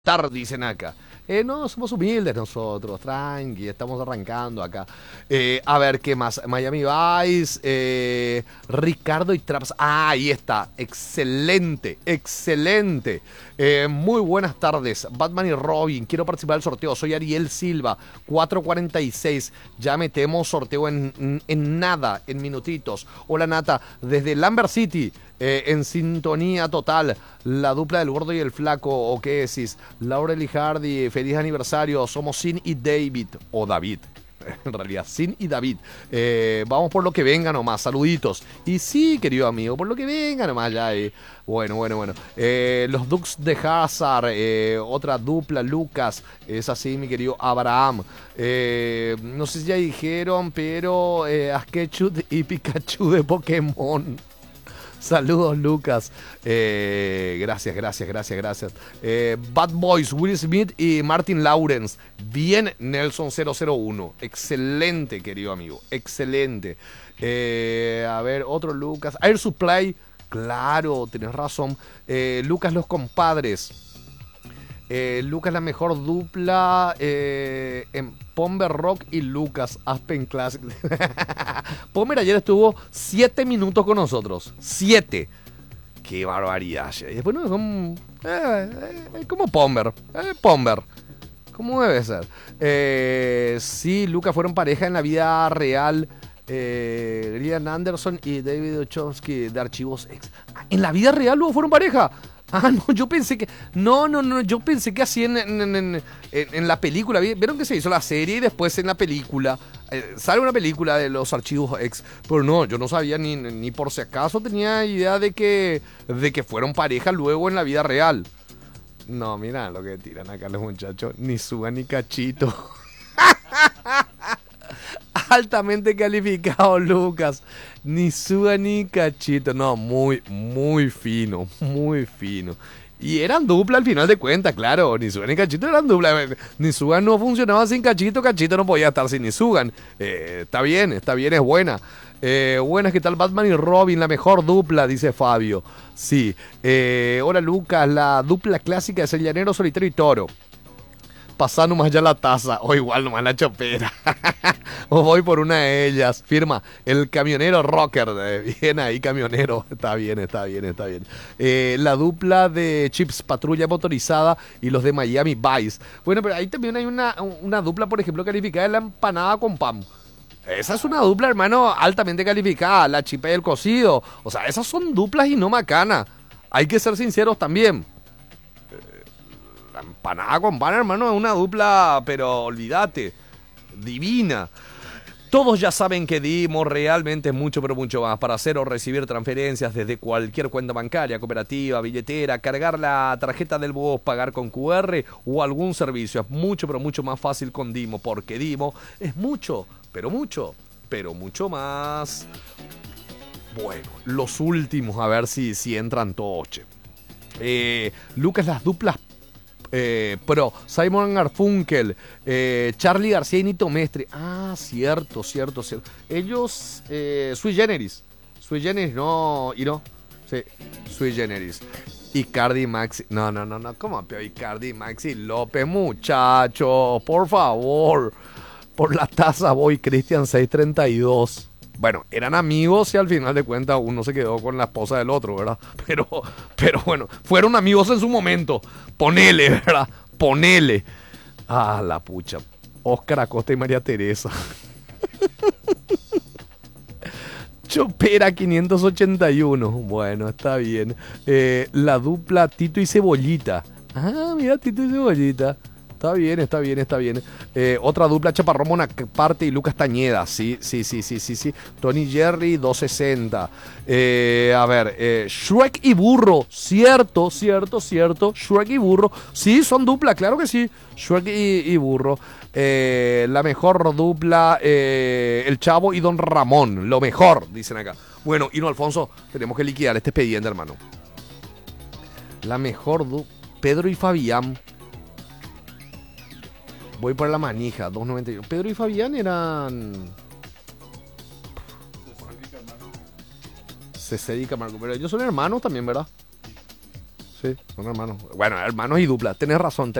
Dicen acá. No, somos humildes nosotros, tranqui, estamos arrancando acá. A ver, ¿qué más? Miami Vice, Ricardo y Traps. Ah, ahí está. Excelente, excelente. Muy buenas tardes. Batman y Robin, quiero participar del sorteo. Soy Ariel Silva, 446. Ya metemos sorteo en nada, en minutitos. Hola Nata, desde Lambert City. En sintonía total, la dupla del gordo y el flaco, ¿o qué decís? Laurel y Hardy, feliz aniversario, somos Sin y David, o David, en realidad, Sin y David. Vamos por lo que venga nomás, saluditos. Y sí, querido amigo, por lo que venga nomás ya. Bueno. Los Dukes de Hazard, otra dupla, Lucas, es así, mi querido Abraham. No sé si ya dijeron, pero Askechut y Pikachu de Pokémon. Saludos, Lucas. Gracias. Bad Boys, Will Smith y Martin Lawrence. Bien, Nelson 001. Excelente, querido amigo. Excelente. A ver, otro Lucas. Air Supply. Claro, tenés razón. Lucas, los compadres. Lucas, la mejor dupla en Pomber Rock y Lucas Aspen Classic. Pomber ayer estuvo 7 minutos con nosotros. 7. Qué barbaridad. Y después no, como Pomber. Pomber. ¿Cómo debe ser? Sí, Lucas fueron pareja en la vida real. Gillian Anderson y David Ochowski de Archivos X. ¿En la vida real luego fueron pareja? Ah, no, yo pensé que... No, yo pensé que así en la película. ¿Vieron que se hizo la serie y después en la película? Sale una película de los Archivos X. Pero no, yo no sabía ni por si acaso tenía idea de que fueron pareja luego en la vida real. No, mira lo que tiran acá los muchachos. Ni Suga ni Cachito. Altamente calificado, Lucas. Ni Suga ni Cachito. No, muy fino. Muy fino. Y eran dupla al final de cuentas, claro. Ni Suga ni Cachito eran dupla. Ni Suga no funcionaba sin Cachito. Cachito no podía estar sin Nisugan. Está bien, es buena. Buenas, ¿qué tal? Batman y Robin, la mejor dupla, dice Fabio. Sí. Hola, Lucas. La dupla clásica es el Llanero, Solitario y Toro. Pasá nomás ya la taza, o igual nomás la chopera. O voy por una de ellas. Firma, el camionero rocker. Bien ahí, camionero. Está bien. La dupla de Chips, Patrulla Motorizada y los de Miami Vice. Bueno, pero ahí también hay una dupla, por ejemplo, calificada de la empanada con pan. Esa es una dupla, hermano, altamente calificada. La chipa y el cocido. O sea, esas son duplas y no macanas. Hay que ser sinceros también. La empanada con pan, hermano, es una dupla, pero olvídate, divina. Todos ya saben que dimos realmente mucho, pero mucho más para hacer o recibir transferencias desde cualquier cuenta bancaria, cooperativa, billetera, cargar la tarjeta del BOS, pagar con QR o algún servicio. Es mucho, pero mucho más fácil con Dimo, porque Dimo es mucho, pero mucho más. Bueno, los últimos, a ver si entran todos, che. Lucas, las duplas Pro, Simon Garfunkel, Charlie García y Nito Mestre. Ah, cierto. Ellos, Sui Generis, no, y no, sí, Sui Generis. Icardi, Maxi, no, ¿cómo peor? Icardi, Maxi López, muchachos, por favor, por la taza voy, Cristian 632. Bueno, eran amigos y al final de cuentas uno se quedó con la esposa del otro, ¿verdad? Pero bueno, fueron amigos en su momento. Ponele, ¿verdad? Ponele. Ah, la pucha. Óscar Acosta y María Teresa. Chopera 581. Bueno, está bien. La dupla Tito y Cebollita. Ah, mira, Tito y Cebollita. Está bien. Otra dupla, Chaparrón Bonaparte y Lucas Tañeda. Sí. Tony Jerry, 260. A ver, Shrek y Burro. Cierto. Shrek y Burro. Sí, son dupla, claro que sí. Shrek y Burro. La mejor dupla, El Chavo y Don Ramón. Lo mejor, dicen acá. Bueno, Hino Alfonso, tenemos que liquidar este expediente, hermano. La mejor dupla, Pedro y Fabián. Voy por la manija, 291. Pedro y Fabián eran... César y Camargo. Pero ellos son hermanos también, ¿verdad? Sí, son hermanos. Bueno, hermanos y dupla. Tenés razón.